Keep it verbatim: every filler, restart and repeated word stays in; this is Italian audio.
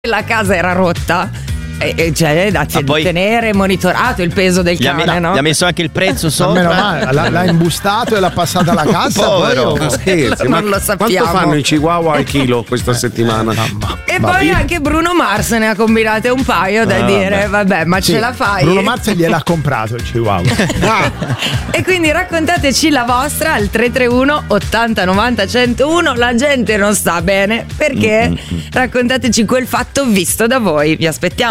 la casa era rotta. E, e cioè da Ma poi- tenere monitorato il peso del Gli ha, cane, me- no? gli ha messo anche il prezzo Ma meno sopra. male, l'ha, l'ha imbustato e l'ha passata alla cassa. Povero. poi, Ma oh. scherzi, Non ma lo sappiamo. quanto fanno i chihuahua al chilo questa settimana? E poi anche Bruno Mars ne ha combinate un paio da Ah, dire, vabbè, ma Sì, ce la fai? Bruno Mars gliel'ha comprato il Chihuahua. E quindi raccontateci la vostra al tre tre uno ottanta novanta centouno. La gente non sta bene perché raccontateci quel fatto visto da voi. Vi aspettiamo.